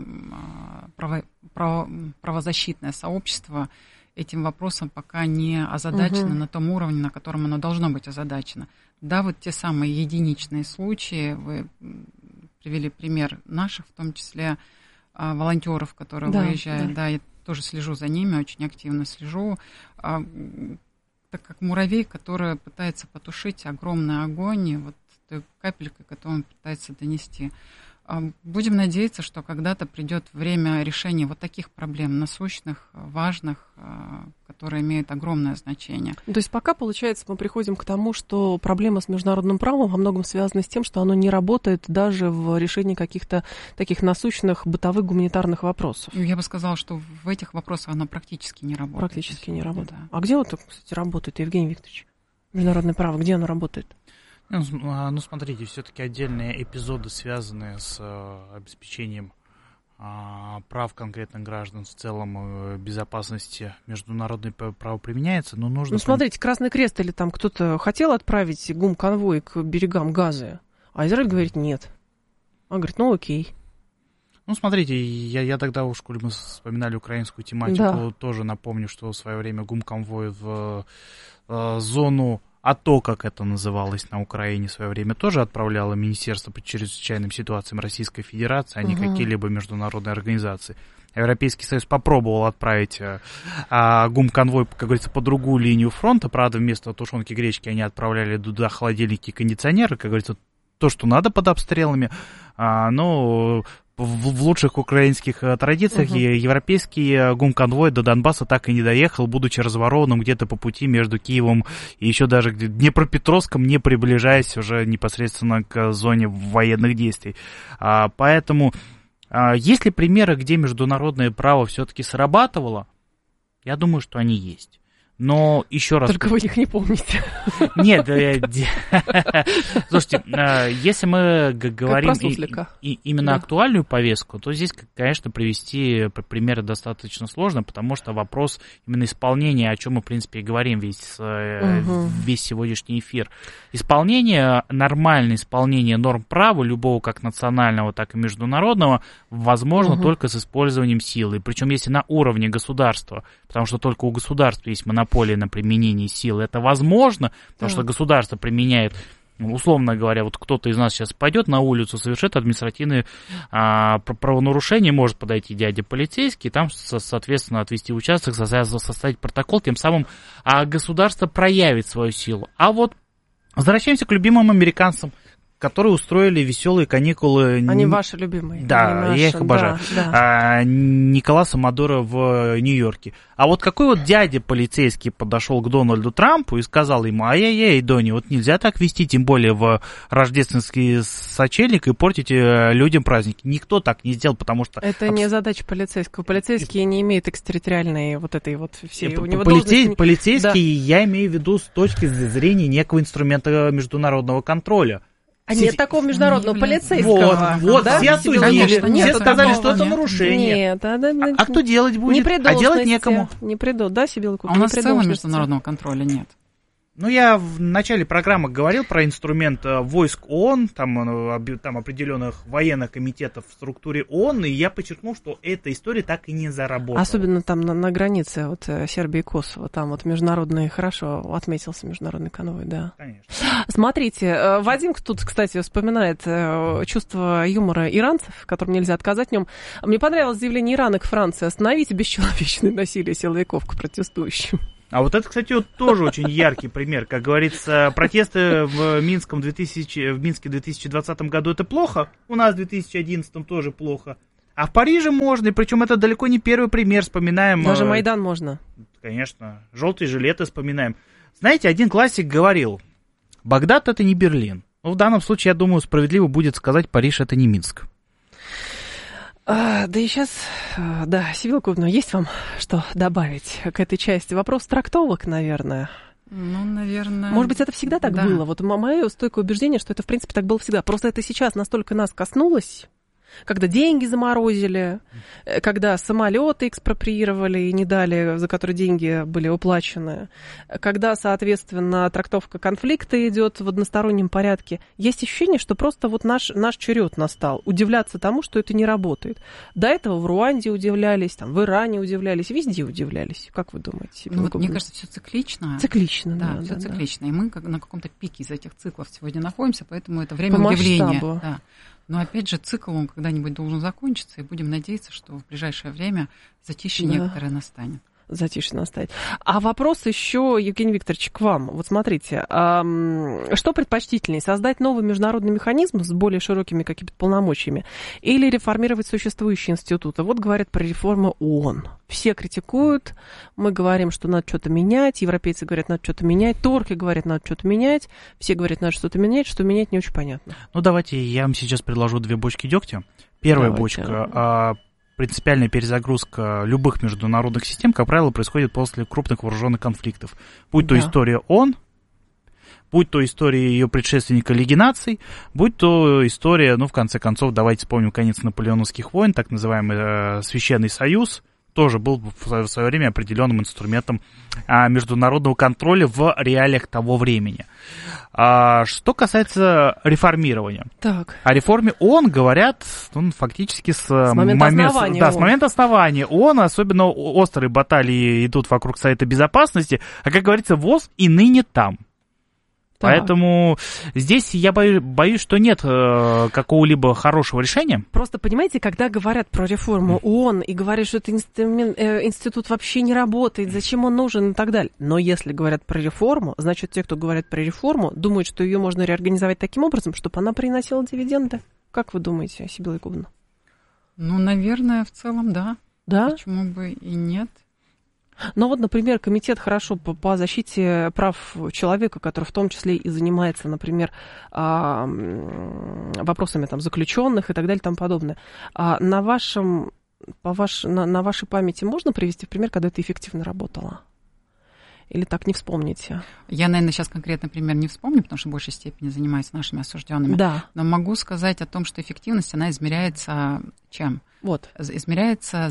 правозащитное сообщество этим вопросом пока не озадачено на том уровне, на котором оно должно быть озадачено. Да, вот те самые единичные случаи, вы привели пример наших, в том числе волонтеров, которые выезжают. Да, я тоже слежу за ними, очень активно слежу. Так как муравей, который пытается потушить огромный огонь, и вот той капелькой, которую он пытается донести. Будем надеяться, что когда-то придет время решения вот таких проблем насущных, важных, которые имеют огромное значение. То есть пока, получается, мы приходим к тому, что проблема с международным правом во многом связана с тем, что оно не работает даже в решении каких-то таких насущных бытовых гуманитарных вопросов. Я бы сказала, что в этих вопросах оно практически не работает. Практически не работает. Да. А где вот, кстати, работает, Евгений Викторович? Международное право, где оно работает? Ну, смотрите, все-таки отдельные эпизоды, связанные с обеспечением прав конкретных граждан, в целом безопасности международное право применяется, но нужно... Ну, смотрите, Красный Крест или там кто-то хотел отправить гум-конвой к берегам Газы, а Израиль говорит нет. Он говорит, ну окей. Ну, смотрите, я тогда уж, коли мы вспоминали украинскую тематику, тоже напомню, что в свое время гум-конвой в зону АТО, как это называлось на Украине в свое время, тоже отправляло Министерство по чрезвычайным ситуациям Российской Федерации, а не какие-либо международные организации. Европейский Союз попробовал отправить гум-конвой, как говорится, по другую линию фронта. Правда, вместо тушенки гречки они отправляли туда холодильники и кондиционеры, как говорится, то, что надо под обстрелами. Но в лучших украинских традициях европейский гум-конвой до Донбасса так и не доехал, будучи разворованным где-то по пути между Киевом и еще даже Днепропетровском, не приближаясь уже непосредственно к зоне военных действий. Поэтому есть ли примеры, где международное право все-таки срабатывало? Я думаю, что они есть. Но еще раз... Только вы их не помните. Нет, слушайте, если мы говорим именно актуальную повестку, то здесь, конечно, привести примеры достаточно сложно, потому что вопрос именно исполнения, о чем мы, в принципе, и говорим весь сегодняшний эфир. Нормальное исполнение норм права, любого как национального, так и международного, возможно только с использованием силы. Причем если на уровне государства, потому что только у государства есть монополия на применение силы, это возможно, потому что государство применяет, условно говоря, вот кто-то из нас сейчас пойдет на улицу, совершит административное правонарушение, может подойти дядя полицейский, там, соответственно, отвести участок, составить протокол, тем самым государство проявит свою силу. А вот возвращаемся к любимым американцам, которые устроили веселые каникулы. Они ваши любимые. Да, я их обожаю. Да. Николаса Мадуро в Нью-Йорке. А вот какой вот дядя полицейский подошел к Дональду Трампу и сказал ему: ай-яй-яй, Донни, вот нельзя так вести, тем более в рождественский сочельник, и портить людям праздники. Никто так не сделал, потому что... Это не задача полицейского. Полицейские не имеют экстерриториальной вот этой вот всей... Полицейские, я имею в виду с точки зрения некого инструмента международного контроля. А нет такого международного полицейского. Вот, да? Все осудили, все сказали, что это нарушение. Нет, а кто делать будет? А делать некому. Не придут, да, Сибила Кук? А у нас целого международного контроля нет. Ну, я в начале программы говорил про инструмент войск ООН, там определенных военных комитетов в структуре ООН, и я подчеркнул, что эта история так и не заработала. Особенно там на границе вот Сербии и Косово, там вот международный, хорошо отметился международный конвой, да. Конечно. Смотрите, Вадим тут, кстати, вспоминает чувство юмора иранцев, которым нельзя отказать в нем. Мне понравилось заявление Ирана к Франции: остановите бесчеловечное насилие силовиков к протестующим. А вот это, кстати, вот тоже очень яркий пример. Как говорится, протесты в Минске в 2020 году — это плохо, у нас в 2011 тоже плохо. А в Париже можно, и причем это далеко не первый пример, вспоминаем... Даже Майдан можно. Конечно, желтые жилеты вспоминаем. Знаете, один классик говорил: Багдад — это не Берлин. Но в данном случае, я думаю, справедливо будет сказать, Париж — это не Минск. Да и сейчас, да, Сибилла Кубна, есть вам что добавить к этой части? Вопрос трактовок, наверное. Ну, наверное... Может быть, это всегда так было? Вот мое стойкое убеждение, что это, в принципе, так было всегда. Просто это сейчас настолько нас коснулось, когда деньги заморозили, когда самолеты экспроприировали и не дали, за которые деньги были уплачены, когда, соответственно, трактовка конфликта идет в одностороннем порядке. Есть ощущение, что просто вот наш черед настал удивляться тому, что это не работает. До этого в Руанде удивлялись, там, в Иране удивлялись, везде удивлялись. Как вы думаете? Ну, вот, мне кажется, все циклично. Циклично, да. Все циклично. И мы на каком-то пике из этих циклов сегодня находимся, поэтому это время удивления. Да. Но опять же, цикл, он когда-нибудь должен закончиться, и будем надеяться, что в ближайшее время затишье некоторое настанет. Затишье настанет. А вопрос еще, Евгений Викторович, к вам. Вот смотрите, что предпочтительнее, создать новый международный механизм с более широкими какими-то полномочиями или реформировать существующие институты? Вот говорят про реформу ООН. Все критикуют, мы говорим, что надо что-то менять, европейцы говорят, надо что-то менять, турки говорят, надо что-то менять, все говорят, надо что-то менять, что менять не очень понятно. Ну, давайте я вам сейчас предложу 2 бочки дегтя. Первая бочка – принципиальная перезагрузка любых международных систем, как правило, происходит после крупных вооруженных конфликтов. Будь то история ООН, будь то история ее предшественника Лиги наций, будь то история, ну, в конце концов, давайте вспомним конец наполеоновских войн, так называемый Священный Союз, тоже был в свое время определенным инструментом международного контроля в реалиях того времени. Что касается реформирования. Так. О реформе ООН говорят фактически с момента основания ООН, особенно острые баталии идут вокруг Совета Безопасности, а, как говорится, ВОЗ и ныне там. Так. Поэтому здесь я боюсь, что нет какого-либо хорошего решения. Просто, понимаете, когда говорят про реформу ООН и говорят, что этот институт вообще не работает, зачем он нужен и так далее. Но если говорят про реформу, значит, те, кто говорят про реформу, думают, что ее можно реорганизовать таким образом, чтобы она приносила дивиденды. Как вы думаете, Сибилла Якубовна? Ну, наверное, в целом, да. Да? Почему бы и нет? Ну вот, например, комитет хорошо по защите прав человека, который в том числе и занимается, например, вопросами там, заключенных и так далее и тому подобное. На вашей памяти можно привести в пример, когда это эффективно работало? Или так не вспомните? Я, наверное, сейчас конкретный пример не вспомню, потому что в большей степени занимаюсь нашими осужденными. Да. Но могу сказать о том, что эффективность, она измеряется чем? Вот. Измеряется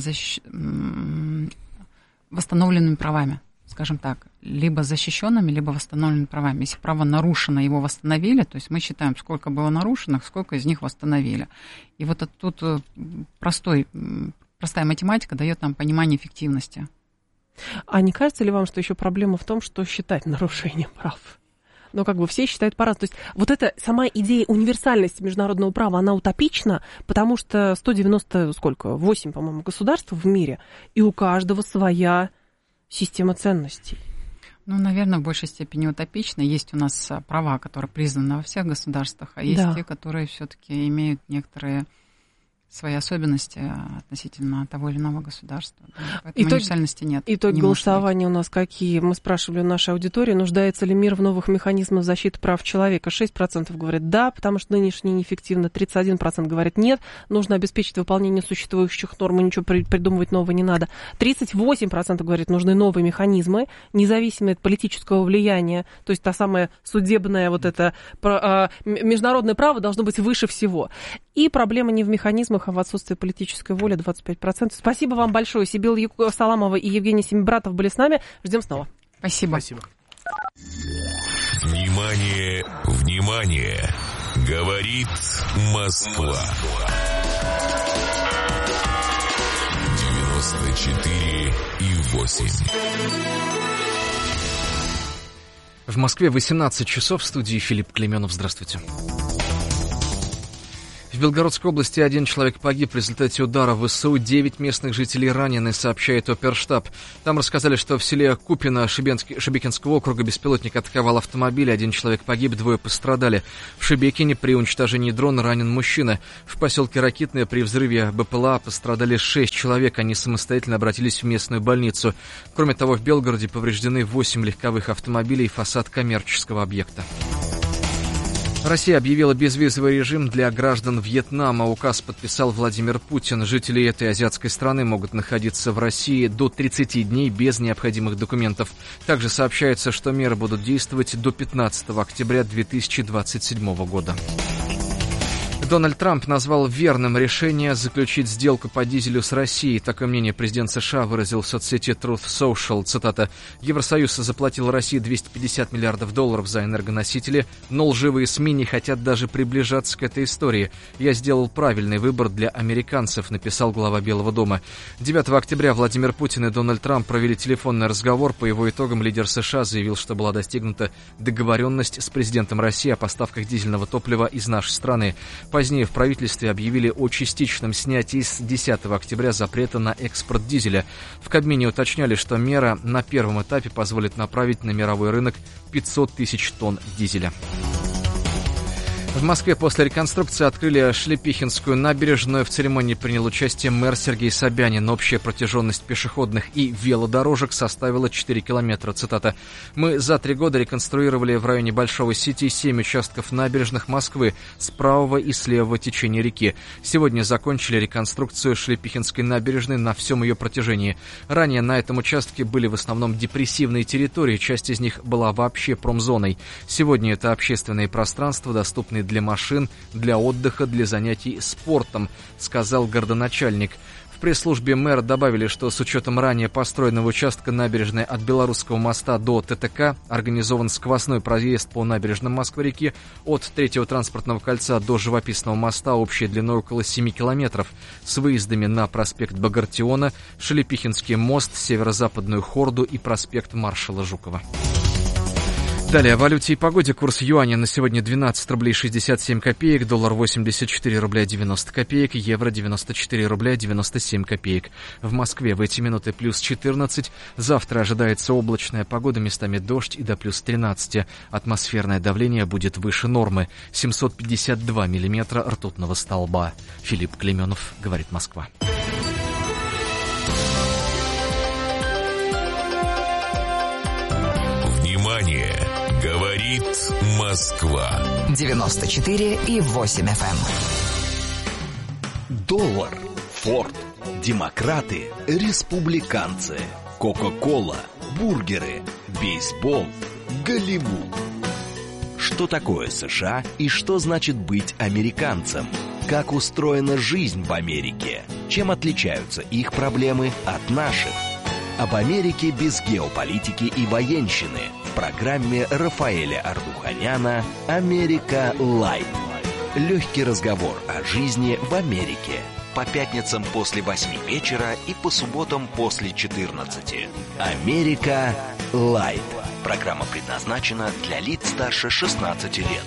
восстановленными правами, скажем так, либо защищенными, либо восстановленными правами. Если право нарушено, его восстановили, то есть мы считаем, сколько было нарушенных, сколько из них восстановили. И вот тут простая математика дает нам понимание эффективности. А не кажется ли вам, что еще проблема в том, что считать нарушение прав? Но как бы все считают по-разному. То есть вот эта сама идея универсальности международного права, она утопична, потому что 198, по-моему, государств в мире, и у каждого своя система ценностей. Ну, наверное, в большей степени утопично. Есть у нас права, которые признаны во всех государствах, а есть те, которые все-таки имеют некоторые свои особенности относительно того или иного государства. Поэтому универсальности нет. Итоги голосования у нас какие? Мы спрашивали у нашей аудитории, нуждается ли мир в новых механизмах защиты прав человека. 6% говорят да, потому что нынешние неэффективны. 31% говорят нет, нужно обеспечить выполнение существующих норм, и ничего придумывать нового не надо. 38% говорят, нужны новые механизмы, независимые от политического влияния. То есть та самая судебная вот это международное право должно быть выше всего. И проблема не в механизмах, а в отсутствии политической воли 25%. Спасибо вам большое. Сибилла Саламова и Евгений Семибратов были с нами. Ждем снова. Спасибо. Внимание, внимание! Говорит Москва. 94,8. В Москве 18 часов. В студии Филипп Клеменов. Здравствуйте. В Белгородской области 1 человек погиб в результате удара в ВСУ, 9 местных жителей ранены, сообщает Оперштаб. Там рассказали, что в селе Купино Шебекинского округа беспилотник атаковал автомобиль, 1 человек погиб, 2 пострадали. В Шебекине при уничтожении дрона ранен мужчина. В поселке Ракитное при взрыве БПЛА пострадали 6 человек, они самостоятельно обратились в местную больницу. Кроме того, в Белгороде повреждены 8 легковых автомобилей и фасад коммерческого объекта. Россия объявила безвизовый режим для граждан Вьетнама. Указ подписал Владимир Путин. Жители этой азиатской страны могут находиться в России до 30 дней без необходимых документов. Также сообщается, что меры будут действовать до 15 октября 2027 года. Дональд Трамп назвал верным решение заключить сделку по дизелю с Россией. Такое мнение президент США выразил в соцсети Truth Social. Цитата. «Евросоюз заплатил России $250 миллиардов за энергоносители, но лживые СМИ не хотят даже приближаться к этой истории. Я сделал правильный выбор для американцев», написал глава Белого дома. 9 октября Владимир Путин и Дональд Трамп провели телефонный разговор. По его итогам лидер США заявил, что была достигнута договоренность с президентом России о поставках дизельного топлива из нашей страны. Позднее в правительстве объявили о частичном снятии с 10 октября запрета на экспорт дизеля. В Кабмине уточняли, что мера на первом этапе позволит направить на мировой рынок 500 тысяч тонн дизеля. В Москве после реконструкции открыли Шлепихинскую набережную. В церемонии принял участие мэр Сергей Собянин. Общая протяженность пешеходных и велодорожек составила 4 километра. Цитата. «Мы за 3 года реконструировали в районе Большого Сити 7 участков набережных Москвы с правого и с левого течения реки. Сегодня закончили реконструкцию Шлепихинской набережной на всем ее протяжении. Ранее на этом участке были в основном депрессивные территории, часть из них была вообще промзоной. Сегодня это общественные пространства, доступные для машин, для отдыха, для занятий спортом», сказал городоначальник. В пресс-службе мэра добавили, что с учетом ранее построенного участка набережной от Белорусского моста до ТТК организован сквозной проезд по набережным Москвы-реки от 3-го транспортного кольца до Живописного моста общей длиной около 7 километров с выездами на проспект Багратиона, Шелепихинский мост, Северо-Западную Хорду и проспект Маршала Жукова. Далее о валюте и погоде. Курс юаня на сегодня 12 рублей 67 копеек, доллар 84 рубля 90 копеек, евро 94 рубля 97 копеек. В Москве в эти минуты плюс 14. Завтра ожидается облачная погода, местами дождь и до плюс 13. Атмосферное давление будет выше нормы. 752 миллиметра ртутного столба. Филипп Клеменов, говорит Москва. Внимание! Говорит Москва. 94,8 FM. Доллар, Форд, демократы, республиканцы, Кока-кола, бургеры, бейсбол, Голливуд. Что такое США и что значит быть американцем? Как устроена жизнь в Америке? Чем отличаются их проблемы от наших? Об Америке без геополитики и военщины в программе Рафаэля Ардуханяна «Америка Лайт». Легкий разговор о жизни в Америке. По пятницам после 8 вечера и по субботам после 14. «Америка Лайт». Программа предназначена для лиц старше 16 лет.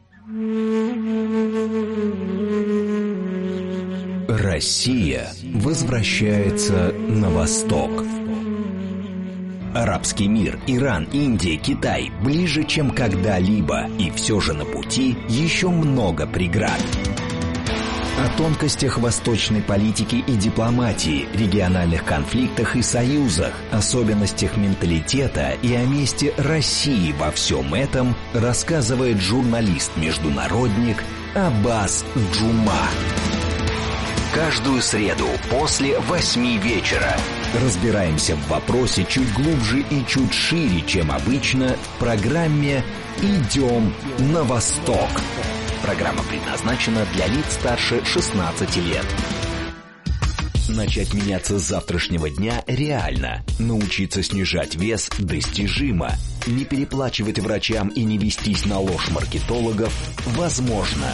Россия возвращается на восток. Арабский мир, Иран, Индия, Китай ближе, чем когда-либо, и все же на пути еще много преград. О тонкостях восточной политики и дипломатии, региональных конфликтах и союзах, особенностях менталитета и о месте России во всем этом рассказывает журналист-международник Аббас Джума. Каждую среду после 8 вечера разбираемся в вопросе чуть глубже и чуть шире, чем обычно, в программе «Идем на восток». Программа предназначена для лиц старше 16 лет. Начать меняться с завтрашнего дня реально. Научиться снижать вес достижимо. не переплачивать врачам и не вестись на ложь маркетологов возможно.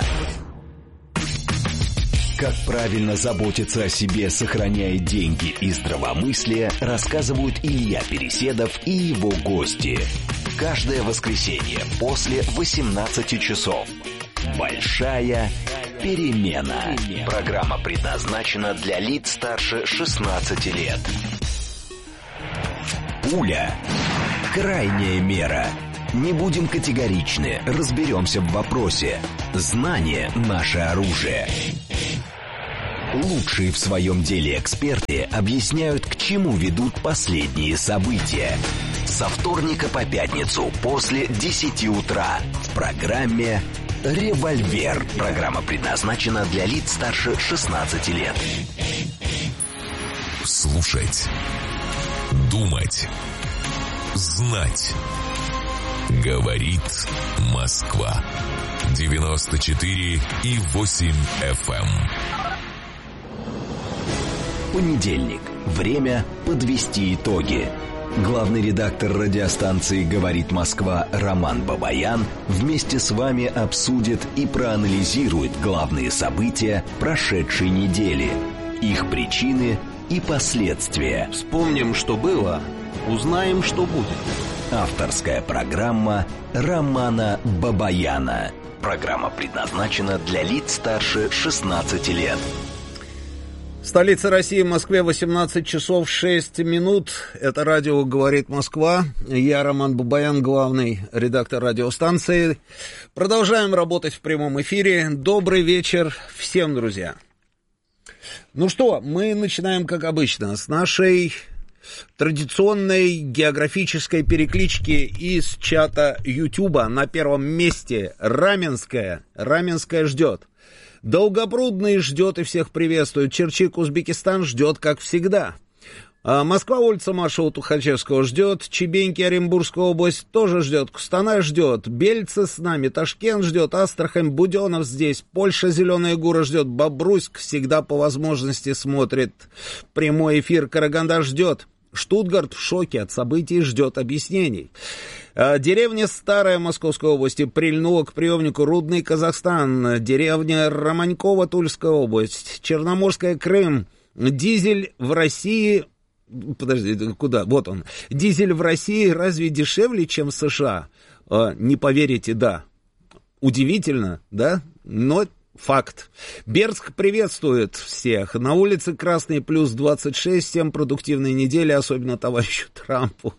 Как правильно заботиться о себе, сохраняя деньги и здравомыслие, рассказывают Илья Переседов и его гости. Каждое воскресенье после 18 часов. Большая перемена. Программа предназначена для лиц старше 16 лет. Пуля. Крайняя мера. Не будем категоричны, разберемся в вопросе. Знание – наше оружие. Лучшие в своем деле эксперты объясняют, к чему ведут последние события. Со вторника по пятницу после 10 утра в программе «Револьвер». Программа предназначена для лиц старше 16 лет. Слушать. Думать. Знать. Говорит Москва. 94,8 FM. Понедельник. Время подвести итоги. Главный редактор радиостанции «Говорит Москва» Роман Бабаян вместе с вами обсудит и проанализирует главные события прошедшей недели, их причины и последствия. Вспомним, что было, узнаем, что будет. Авторская программа Романа Бабаяна. Программа предназначена для лиц старше 16 лет. Столица России, в Москве, 18 часов 6 минут. Это радио «Говорит Москва». Я Роман Бабаян, главный редактор радиостанции. Продолжаем работать в прямом эфире. Добрый вечер всем, друзья. Ну что, мы начинаем, как обычно, с нашей традиционной географической переклички из чата Ютуба. На первом месте Раменская. Раменская ждет. Долгопрудный ждет и всех приветствует. Черчик, Узбекистан ждет, как всегда. Москва, улица маршала Тухачевского ждет. Чебеньки, Оренбургская область тоже ждет. Кустанай ждет. Бельцы с нами. Ташкент ждет. Астрахань, Буденов здесь. Польша, Зеленая Гора ждет. Бобруйск всегда по возможности смотрит прямой эфир. Караганда ждет. Штутгарт в шоке от событий, ждет объяснений. Деревня Старая Московской области прильнула к приемнику. Рудный, Казахстан. Деревня Романькова, Тульская область. Черноморская, Крым. Дизель в России... Подожди, куда? Вот он. Дизель в России разве дешевле, чем в США? Не поверите, да. Удивительно, да? Но... Факт. Бердск приветствует всех. На улице Красный плюс 26. Всем продуктивной недели, особенно товарищу Трампу.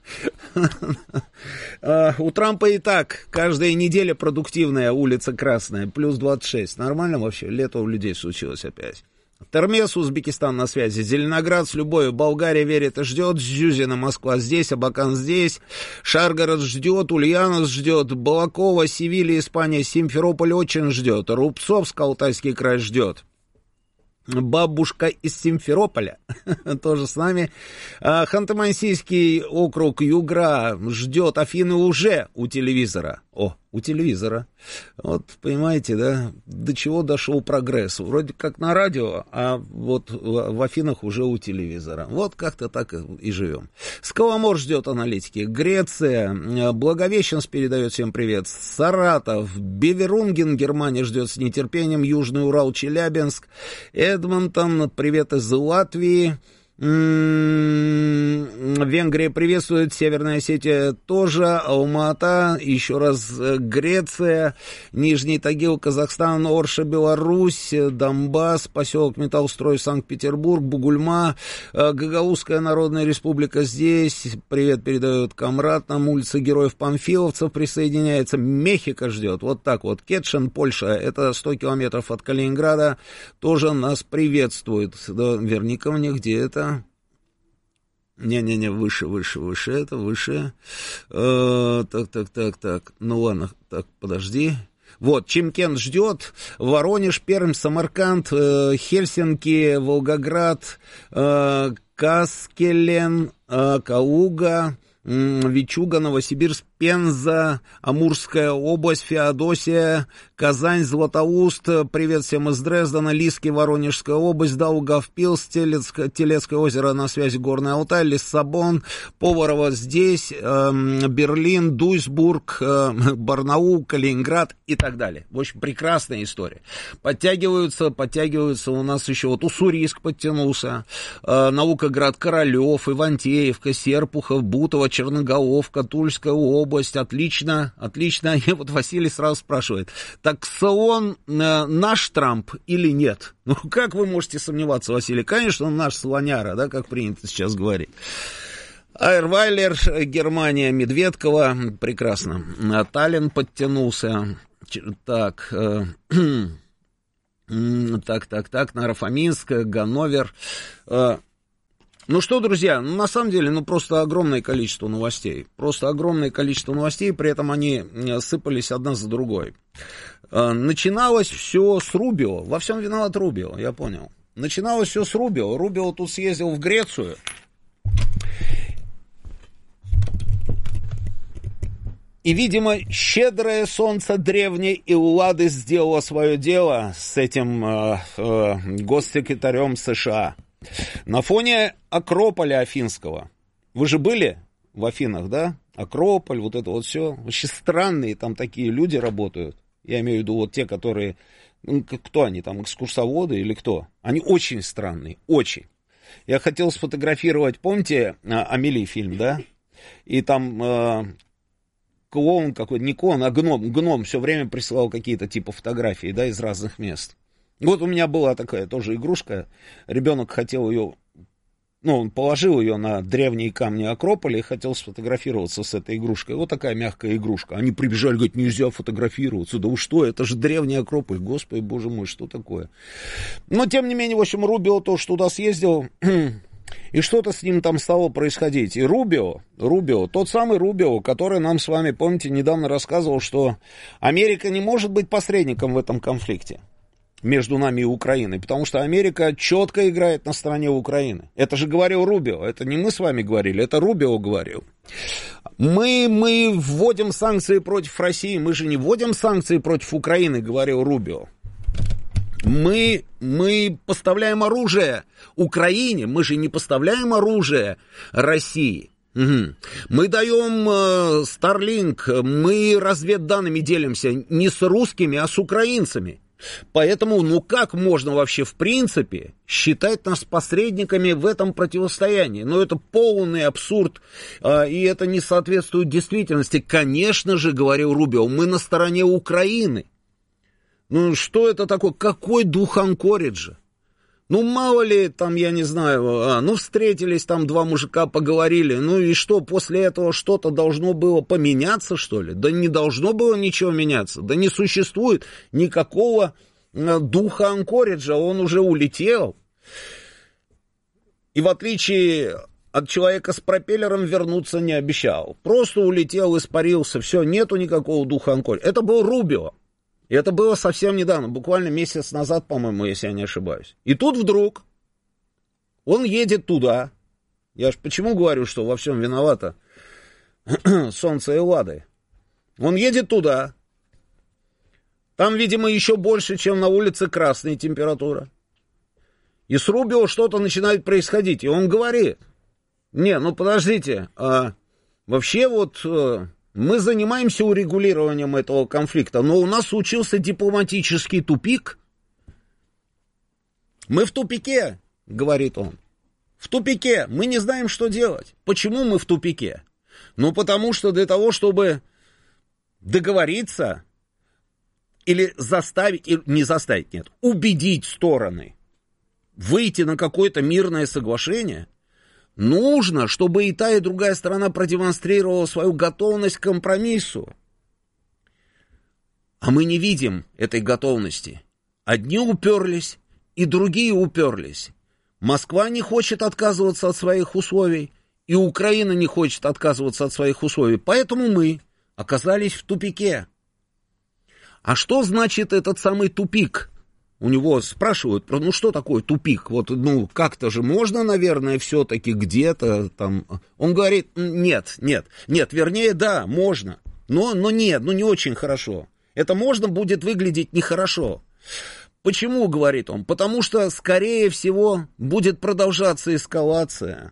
У Трампа и так каждая неделя продуктивная, улица Красная, плюс 26. Нормально вообще? Лето у людей случилось опять. Термес, Узбекистан на связи. Зеленоград с любовью. Болгария верит и ждет. Зюзина, Москва здесь. Абакан здесь. Шаргород ждет. Ульяновск ждет. Балакова, Севилья, Испания. Симферополь очень ждет. Рубцовск, Алтайский край ждет. Бабушка из Симферополя тоже с нами. Ханты-Мансийский округ, Югра ждет. Афины уже у телевизора. О, у телевизора. Вот, понимаете, да, до чего дошел прогресс. Вроде как на радио, а вот в Афинах уже у телевизора. Вот как-то так и живем. Скаломор ждет аналитики. Греция. Благовещенск передает всем привет. Саратов. Беверунген, Германия ждет с нетерпением. Южный Урал, Челябинск. Эдмонтон. Привет из Латвии. Венгрия приветствует, Северная Осетия тоже, Алма-Ата, еще раз Греция, Нижний Тагил, Казахстан, Орша, Беларусь, Донбасс, поселок Металлстрой, Санкт-Петербург, Бугульма, Гагаузская Народная Республика здесь, привет передает Камрад, нам улица Героев Панфиловцев присоединяется, Мехико ждет, вот так вот, Кетшен, Польша, это 100 километров от Калининграда, тоже нас приветствует, да, верни-ка мне, где это? Не-не-не, выше, это выше. Так. Ну ладно, так, подожди. Вот, Чимкент ждет, Воронеж, Пермь, Самарканд, Хельсинки, Волгоград, Каскелен, Калуга, Вичуга, Новосибирск, Пенза, Амурская область, Феодосия, Казань, Златоуст, привет всем из Дрездена, Лиски, Воронежская область, Даугавпилс, Телецкое озеро на связи, Горный Алтай, Лиссабон, Поварово здесь, Берлин, Дуйсбург, Барнаул, Калининград и так далее. В общем, прекрасная история. Подтягиваются у нас еще вот Уссурийск подтянулся, Наукоград, Королев, Ивантеевка, Серпухов, Бутово, Черноголовка, Тульская область. Отлично. И вот Василий сразу спрашивает, так Салон наш Трамп или нет? Ну, как вы можете сомневаться, Василий? Конечно, он наш слоняра, да, как принято сейчас говорить. Айрвайлер, Германия, Медведково, прекрасно. Таллин подтянулся. Так, Нарафаминск, Ганновер. Ну что, друзья, на самом деле, просто огромное количество новостей. При этом они сыпались одна за другой. Начиналось все с Рубио. Во всем виноват Рубио, я понял. Начиналось все с Рубио. Рубио тут съездил в Грецию. И, видимо, щедрое солнце древней Эллады сделало свое дело с этим госсекретарем США. На фоне Акрополя Афинского. Вы же были в Афинах, да? Акрополь, вот это вот все. Вообще странные там такие люди работают. Я имею в виду вот те, которые... кто они там, экскурсоводы или кто? Они очень странные, очень. Я хотел сфотографировать, помните, Амели фильм, да? И там... клоун какой-то, не клоун, а гном все время присылал какие-то типа фотографии, да, из разных мест. Вот у меня была такая тоже игрушка, ребенок хотел ее, он положил ее на древние камни Акрополя и хотел сфотографироваться с этой игрушкой. Вот такая мягкая игрушка. Они прибежали, говорят, нельзя фотографироваться. Да вы что, это же древний Акрополь, господи, боже мой, что такое? Но, тем не менее, в общем, Рубио тоже туда съездил, и что-то с ним там стало происходить. И Рубио, тот самый Рубио, который нам с вами, помните, недавно рассказывал, что Америка не может быть посредником в этом конфликте между нами и Украиной, потому что Америка четко играет на стороне Украины. Это же говорил Рубио, это не мы с вами говорили, это Рубио говорил. Мы вводим санкции против России, мы же не вводим санкции против Украины, говорил Рубио. Мы поставляем оружие Украине, мы же не поставляем оружие России. Угу. Мы даем Starlink, мы разведданными делимся не с русскими, а с украинцами. Поэтому, как можно вообще в принципе считать нас посредниками в этом противостоянии? Это полный абсурд, и это не соответствует действительности. Конечно же, говорил Рубио, мы на стороне Украины. Что это такое? Какой дух Анкориджа? Мало ли, там, я не знаю, встретились там два мужика, поговорили, и что, после этого что-то должно было поменяться, что ли? Да не должно было ничего меняться, да не существует никакого духа Анкориджа, он уже улетел. И в отличие от человека с пропеллером вернуться не обещал, просто улетел, испарился, все, нету никакого духа Анкориджа. Это был Рубио. И это было совсем недавно, буквально месяц назад, по-моему, если я не ошибаюсь. И тут вдруг он едет туда. Я же почему говорю, что во всем виновато солнце Эллады? Он едет туда. Там, видимо, еще больше, чем на улице Красной температура. И с Рубио что-то начинает происходить. И он говорит, подождите, вообще вот... Мы занимаемся урегулированием этого конфликта, но у нас случился дипломатический тупик. Мы в тупике, говорит он. В тупике. Мы не знаем, что делать. Почему мы в тупике? Потому что для того, чтобы договориться или убедить стороны выйти на какое-то мирное соглашение, нужно, чтобы и та, и другая сторона продемонстрировала свою готовность к компромиссу. А мы не видим этой готовности. Одни уперлись, и другие уперлись. Москва не хочет отказываться от своих условий, и Украина не хочет отказываться от своих условий. Поэтому мы оказались в тупике. А что значит этот самый тупик? У него спрашивают, ну что такое тупик? Вот, ну, как-то же можно, наверное, все-таки где-то там. Он говорит, нет, вернее, да, можно, но нет, ну не очень хорошо. Это можно будет выглядеть нехорошо. Почему, говорит он? Потому что, скорее всего, будет продолжаться эскалация.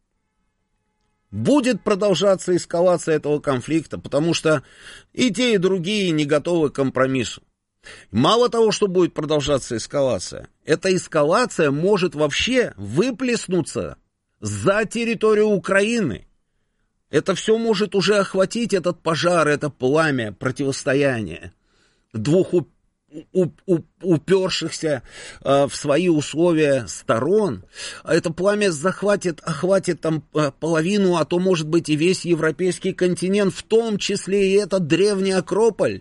Будет продолжаться эскалация этого конфликта, потому что и те, и другие не готовы к компромиссу. Мало того, что будет продолжаться эскалация, эта эскалация может вообще выплеснуться за территорию Украины. Это все может уже охватить этот пожар, это пламя, противостояние двух упершихся в свои условия сторон. Это пламя охватит там половину, а то, может быть, и весь европейский континент, в том числе и этот древний Акрополь,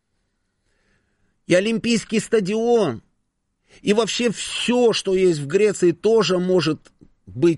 и Олимпийский стадион, и вообще все, что есть в Греции, тоже может быть